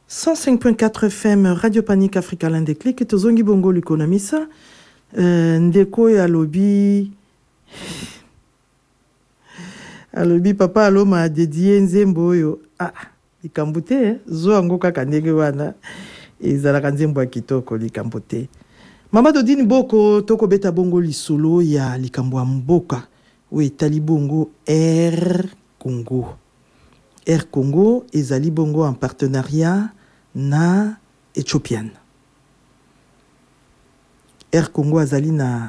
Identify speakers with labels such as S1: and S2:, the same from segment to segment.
S1: 105.4 FM Radio Panique Africa L'Indéclic et Tozongi Bongo Lukonamisa Ndeko ya lobi alobi papa alo ma dédié nzembo yo likambute zo ango kaka ndenge wana ezalaka nzembo ya kitoko likambute mama dodini boko toko beta bongo lisolo ya likambo ya mboka we tali bongo Air Congo. Air Congo ezali bongo en partenariat na Ethiopian. Air Congo azali na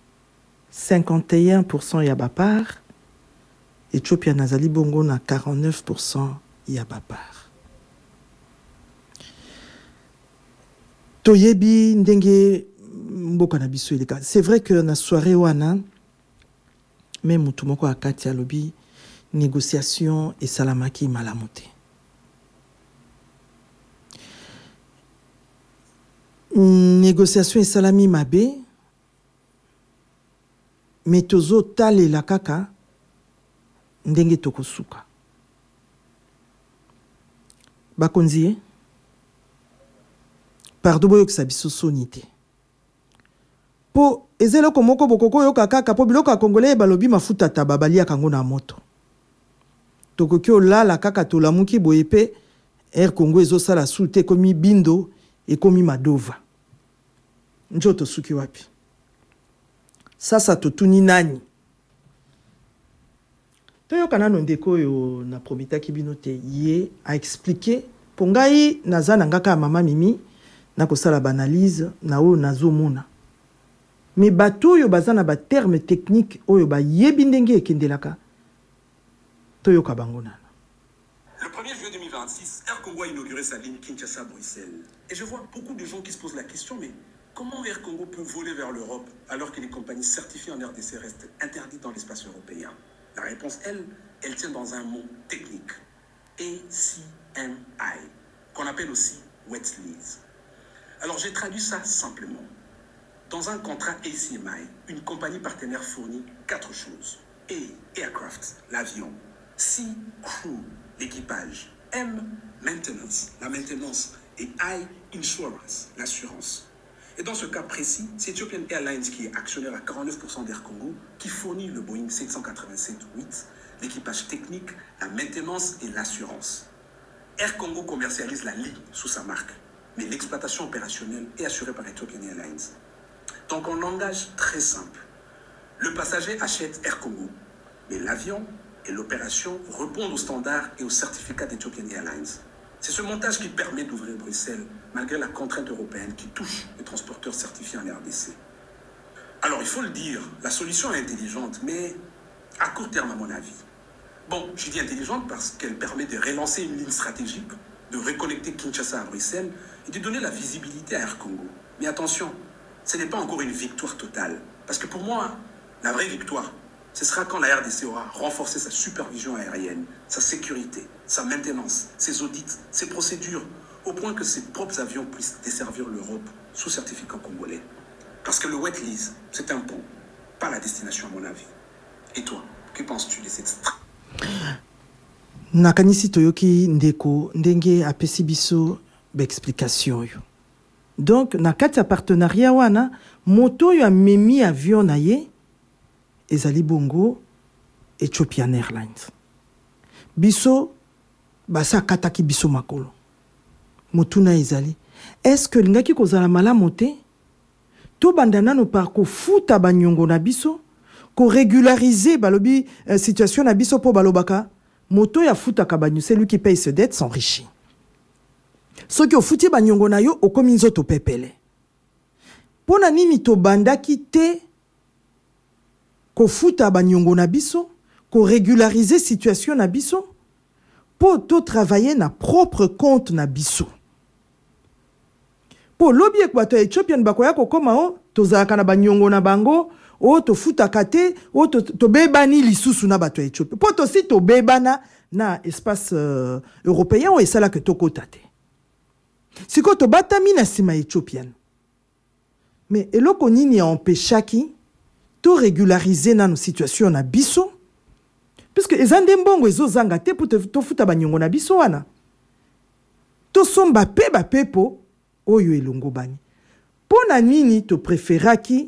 S1: 51% ya ba part, Ethiopian azali bongo na 49% ya ba part. Toyebi ndenge mboka na biso eleka. C'est vrai que na soirée wana même mutu moko akati alobi négociation et salamaki malamuté. Négociation et salami mabe metozo tale la kaka ndenge tokosuka. Bakonzie pardon boyo kisabiso sonité. Po ezelo komoko bokoko yo kaka po biloko congolais balobi mafuta tababalia kango na moto. Tokokyo la kaka tolamuki boyepe Air Congo ezo sala soute komi bindo et komi madova. Njoto suki wapi. Sasa totuni nani. Toyo kanano ndeko yo na promita kibinote ye a expliqué pongai nazana ngaka mama mimi na kosala banalise na o nazomona. Mais bato yo bazana ba terme technique oyo ba yebi ndenge ekendelaka. Toyo kabangona.
S2: Le 1er juillet 2026, Air Congo a inauguré sa ligne Kinshasa-Bruxelles. Et je vois beaucoup de gens qui se posent la question, mais comment Air Congo peut voler vers l'Europe alors que les compagnies certifiées en RDC restent interdites dans l'espace européen? La réponse, elle tient dans un mot technique. ACMI, qu'on appelle aussi wet lease. Alors j'ai traduit ça simplement. Dans un contrat ACMI, une compagnie partenaire fournit 4 choses. A, aircraft, l'avion. C, crew, l'équipage. M, maintenance, la maintenance. Et I, insurance, l'assurance. Et dans ce cas précis, c'est Ethiopian Airlines qui est actionnaire à 49% d'Air Congo, qui fournit le Boeing 787-8, l'équipage technique, la maintenance et l'assurance. Air Congo commercialise la ligne sous sa marque, mais l'exploitation opérationnelle est assurée par Ethiopian Airlines. Donc en langage très simple, le passager achète Air Congo, mais l'avion et l'opération répondent aux standards et aux certificats d'Ethiopian Airlines. C'est ce montage qui permet d'ouvrir Bruxelles, malgré la contrainte européenne qui touche les transporteurs certifiés en RDC. Alors, il faut le dire, la solution est intelligente, mais à court terme, à mon avis. Bon, je dis intelligente parce qu'elle permet de relancer une ligne stratégique, de reconnecter Kinshasa à Bruxelles et de donner la visibilité à Air Congo. Mais attention, ce n'est pas encore une victoire totale. Parce que pour moi, la vraie victoire, ce sera quand la RDC aura renforcé sa supervision aérienne, sa sécurité, sa maintenance, ses audits, ses procédures, au point que ses propres avions puissent desservir l'Europe sous certificat congolais. Parce que le wet lease, c'est un pont, pas la destination à mon avis. Et toi, que penses-tu de cette stratégie?
S1: Nakanisi toyoki ndeko ndenge apesi biso explication yo. Donc na kati ya partenariat wana moto yo amemi avion na ye ezali bongo Ethiopian Airlines. Biso basa kataki biso makolo. Motuna ezali. Est-ce que lingaki kozala malamu te? To bandana no par ko futa banyongo na biso, ko régulariser balobi situation na biso po balobaka, moto ya futa kabanyu, celui qui paye ses dettes s'enrichit. Ce qui ofuti banyongo na yo okomi nzoto pepele. Pona nini to bandaki te ko futa banyongo na biso, ko régulariser situation na biso, po to travailler na propre compte na biso. Po lobi ekwato Ethiopian bakoya ko koma o tozalaka na banyongo na bango o to futa kate o to bebani lisusu na bato Ethiopia. Po to si to bebana na espace européen o esala ke to kotate. Siko to batami na sima Ethiopian. Mais eloko nini ya empêchaki to régulariser na no situation na biso? Puisque ezande mbongo ezo zanga te pour to futa banyongo na biso wana. tosomba pe bapepo oyo elongo bani pona nini to préféraki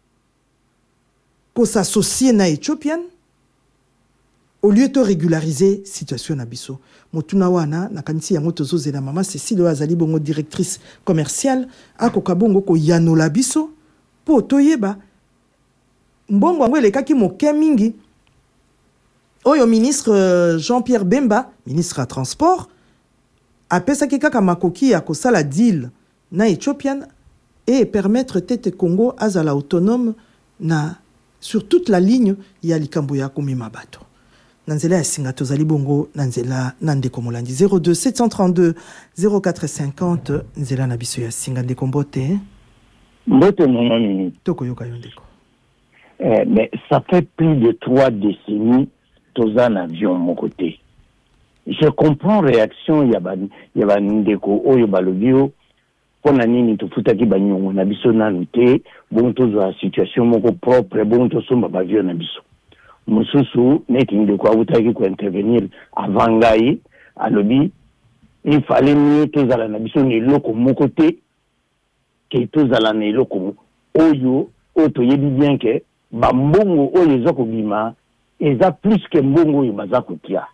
S1: ko s'associer na Éthiopienne au lieu de régulariser situation na biso. Motuna wana nakanisi yango tozozela mama Cécile azali bongo directrice commerciale akoka bongo ko yanola biso po toyeba mbongo yango elekaki moke mingi oyo ministre Jean-Pierre Bemba ministre à transport apesaki kaka makoki ya kosala deal na Éthiopienne et permettre Tete Congo azala autonome na sur toute la ligne ya likambo ya komema bato. Nanzela ya singa tozali bongo nanzela nande komolandi 02 732 0450 nzela na biso ya singa ndeko mbote.
S3: Mbote mon
S1: Toko yoka yondeko.
S3: Mais ça fait plus de 3 décennies toza en avion mon côté. Je comprends réaction yaba ndeko oyo balobio pona nini tofutaki banyongo na biso nanu te bon toza situation moko propre bon tosomba bavio na biso. Mosusu neti ndeko awutaki ko intervenir avant ngai alobi il fallait mieux tozala na biso ni loko moko te ke tozala na loko oyo otoyebi bien que bambongo oyo ezako bima eza plus que mbongo oyo bazako kia.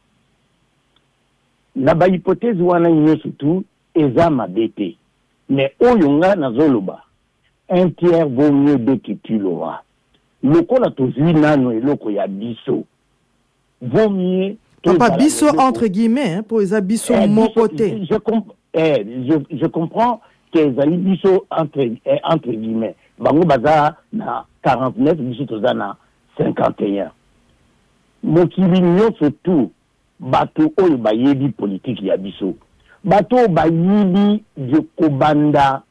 S3: Na ba hypothèse wana nyonso tu eza mabete. Mais oyo nga nazoloba un tiers vaut mieux de que tu l'auras. Lokola tozwi nano eloko ya biso vaut mieux
S1: Papa biso entre guillemets hein, pour eza biso mon côté.
S3: Je comprends que ezali biso entre guillemets bango baza na 49 biso toza na 51. Mokili nyonso tu bato oyo bayebi politique ya biso bato bayebi de kobanda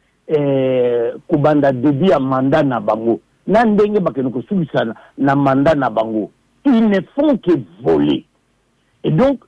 S3: debi ya mandat na bango na ndenge bakeno kosubisana na mandat na bango ils ne font que voler. Et donc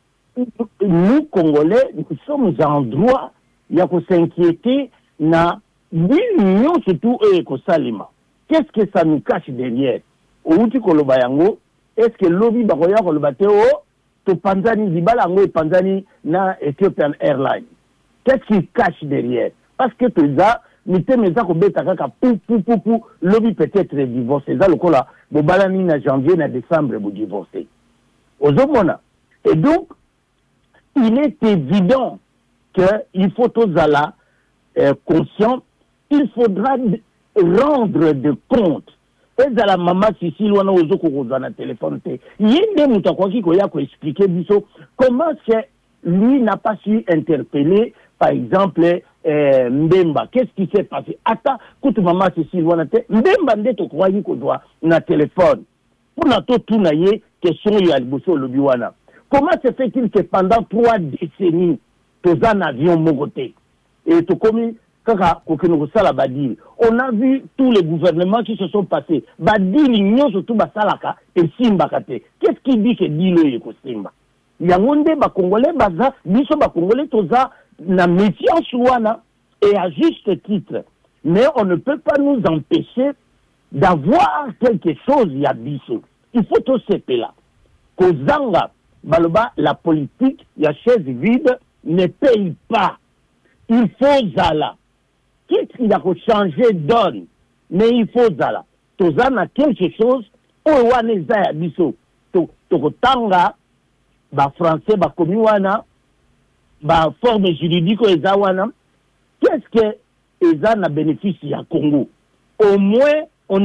S3: nous Congolais nous sommes en droit ya ko s'inquiéter na l'union surtout et ko salima. Qu'est-ce que ça nous cache derrière? Outi koloba yango est-ce que lobby bakoya koloba te o to panzani dibala ngo panzani na Ethiopian Airlines? Qu'est-ce qui cache derrière? Parce que toza mite meza ko beta kaka pou lobby peut-être divorcé za lokola bo balani na janvier na décembre bo divorcé. Ozomona. Et donc il est évident que il faut tozala conscient, il faudra rendre de compte. Et à la maman Cécile wana ozoko kozana téléphone te. Yende mutakwaki ko ya ko expliquer biso comment c'est lui n'a pas su interpeller par exemple Mbemba. Qu'est-ce qui s'est passé? Attends, écoute maman Cécile wana te. Mbemba ndeto croyait ko doit na téléphone. Pour na to tunaye question ya liboso lobi wana. Comment se fait-il que pendant 3 décennies toza na avion mogote et to komi kaka kokeno sala badil? On a vu tous les gouvernements qui se sont passés. Badil nyo surtout basalaka et simba kate. Qu'est-ce qui dit que dilo yeko simba? Yangonde ba Congolais baza biso ba Congolais toza na méfiance wana et à juste titre. Mais on ne peut pas nous empêcher d'avoir quelque chose ya biso. Il faut tout seper là. Kozanga baloba la politique ya chaise vide ne paye pas. Il faut zala. Quitte il a changer donne, mais il faut zala. Tozana quelque chose o wana za ya biso. To kotanga ba français ba komi wana ba forme juridique eza wana. Qu'est-ce que eza na bénéfice ya Congo? Au moins on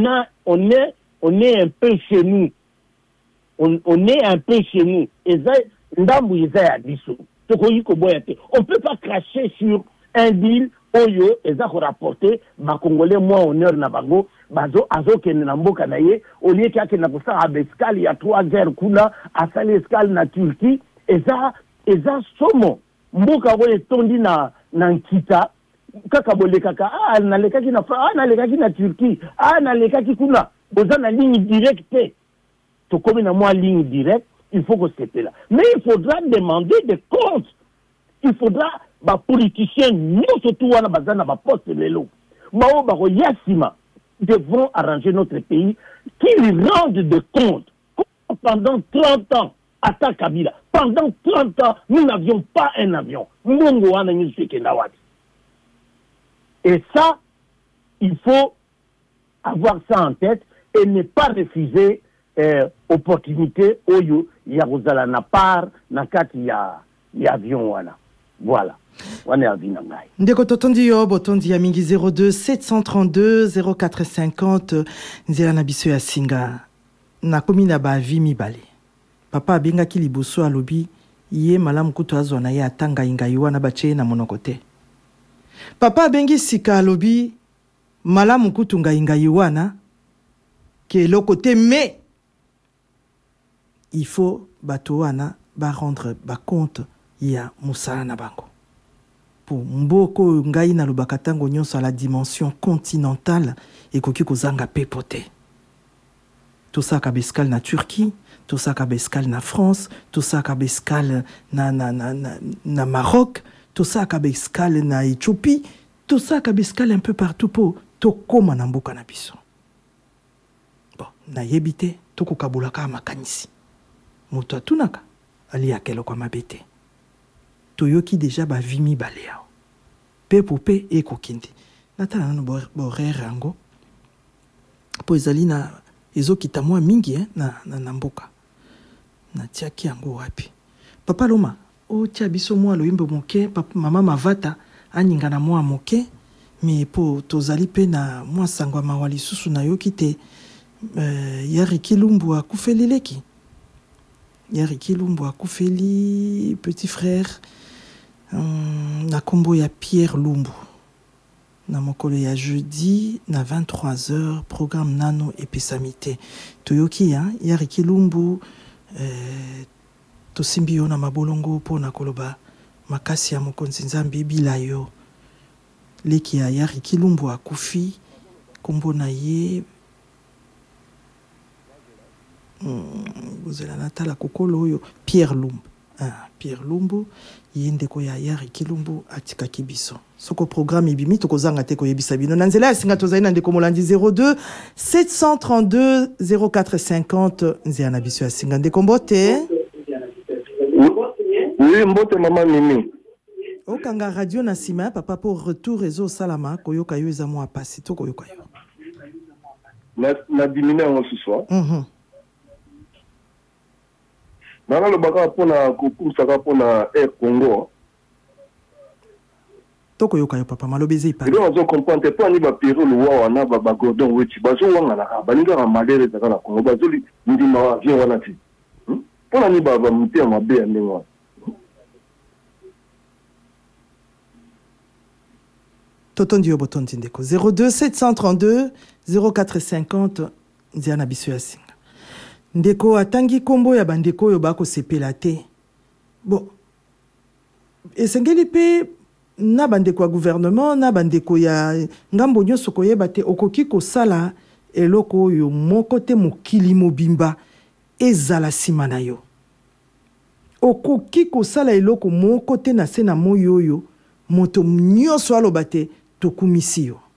S3: est un peu chez nous. On est un peu chez nous. Eza ndambu eza ya biso. On ne peut pas cracher sur un deal oyo eza ko rapporter ba Congolais moins honneur na bango bazo azoke na mboka na ye au lieu que na kosa abeskali ya 3 guerres kuna asali escale na Turquie eza somo mboka oyo tondi na nkita kaka bolekaka na lekaki na na lekaki na Turquie na lekaki kuna boza na ligne directe to comme na moi ligne directe. Il faut que c'était là. Mais il faudra demander des comptes. Il faudra, politiciens, nous surtout, on a besoin de poste de l'eau. Devront arranger notre pays, qu'ils rendent des comptes. Pendant 30 ans, ata Kabila. Pendant 30 ans, nous n'avions pas un avion. Et ça, il faut avoir ça en tête et ne pas refuser opportunité oyo ya kozala na part na kati ya avion wana. Voilà. Wana avina ngai.
S1: Ndeko totondi yo botondi ya mingi 02 732 0450 nzela na biso ya singa na komina ba vi mibale. Papa abenga ki liboso alobi ye malamu kutu azwa na ye atanga ingai wana bache na monoko te. Papa abengi sika alobi malamu kutu ngai wana ke loko te, mais il faut bato wana ba rendre ba compte ya musala na bango. Pour mboko ngai na lobaka tango nyonso la dimension continentale et koki kozanga pepote. Tout ça kabeskal na Turquie, tout ça kabeskal na France, tout ça kabeskal na Maroc, tout ça kabeskal na Éthiopie, tout ça kabeskal un peu partout pour to koma na mboka na biso. Bon, na yebite to ko kabulaka makanisi. Moto atunaka ali akelo kwa mabete. Toyoki déjà ba vimi balea. Pe pope e kokindi. Natala no borere yango. Po ezali na ezokita mwa mingi na mboka. Na tiaki yango wapi. Papa Loma, o tia biso mwa loyimbo moke, papa mama mavata aninga na mwa moke, mais po tozali pe na mwa sangwa mawali susu na yoki te yari kilumbu akufeleleki. Yari kilumbu akufeli petit frère na kombo ya Pierre Lumbu. Na mokolo ya jeudi na 23h programme nano epesamite. Toyoki yari kilumbu tosimbi yo na mabolongo po na koloba makasi ya mokonzi nzambe bila yo. Leki ya yari kilumbu akufi kombo na ye bozela natala kokolo oyo Pierre Lumbu. Pierre Lumbu yendeko ya yari kilumbu atika kibiso. Soko programme ibimi tokozanga te koyebisa bino. Nanzela singa tozali na ndeko molandi 02 732 0450 nzela na biso ya singa ndeko mbote.
S4: Oui, mbote mama Mimi.
S1: Okanga radio na sima papa pour retour réseau salama koyoka yo eza mwa pasi to koyoka yo.
S4: Na dimine en ce soir. Nana le baka pona kupusaka pona Air Congo.
S1: Toko yoka yo papa malobezi pa.
S4: Ils ont comprendre pas ni ba Pierrot le wa na ba Gordon wechi bazo wanga na ba ninga ba malere za na Congo bazoli ndi ma avion wana ti. Pona ni ba mutia mabe ya ndengwa.
S1: Totondi yo botondi ndeko 02 732 0450 nziana biso ya singa. Ndeko atangi kombo ya bandeko yo bako sepela te. Bon. Esengeli pe na bandeko ya gouvernement na bandeko ya ngambo nyonso koyeba te okoki kosala eloko yo moko te mokili mobimba ezala sima na yo. Okoki kosala eloko moko te na se na moyo yo moto nyonso aloba te tokumisi yo.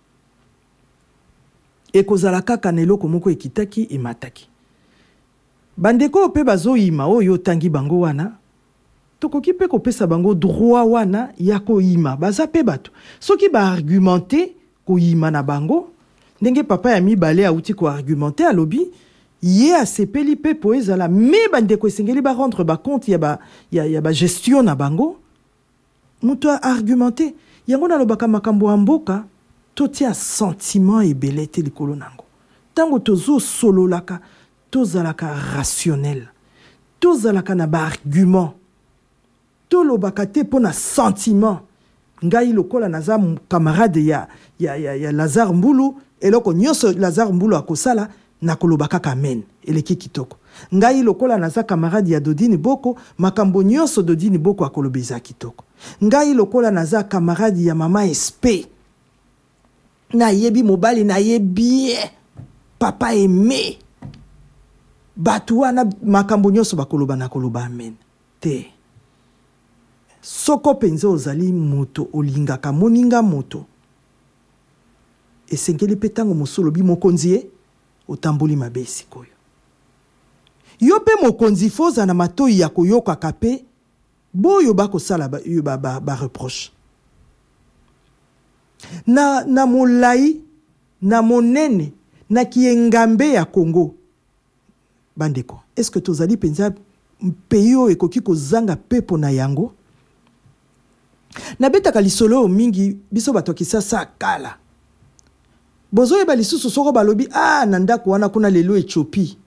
S1: Ekozala kaka na eloko moko ekitaki emataki. Bandeko pe bazoyima oyo tangi bango wana tokoki pe kopesa bango droit wana ya koyima baza pe bato soki ba argumenter koyima na bango ndenge papa ya mibale auti ko argumenter alobi ye asepeli pe po ezala me bandeko esengeli ba rendre ba compte ya ba gestion na bango muto argumenter yango na lobaka makambo amboka totia sentiment ebele te likolo nango tango tozo sololaka tozalaka rationnel tozalaka na ba argument tolobaka te pona sentiment ngai lokola naza camarade ya Lazare Mbulu eloko nyonso Lazare Mbulu akosala nakolobaka kamen eleki kitoko ngai lokola naza camarade ya Dodini Boko makambo nyonso Dodini Boko akolobeza kitoko ngai lokola naza camarade ya mama SP na yebi mobali na yebi papa aimé batu wana makambo nyonso bakoloba nakoloba amen te soko penza ozali moto olingaka moninga moto esengeli pe tango mosolo bi mokonzi ye otamboli mabe sikoyo yo pe mokonzi foza na matoi ya koyoka kape boyo bakosala ba reproche na molai na monene na kiengambe ya Congo bandeko est-ce que tozali penza pays oyo ekoki kozanga pepo na yango na betaka lisolo mingi biso bato kisasa kala bozo yeba lisusu soko balobi na ndako wana kuna lelo Ethiopie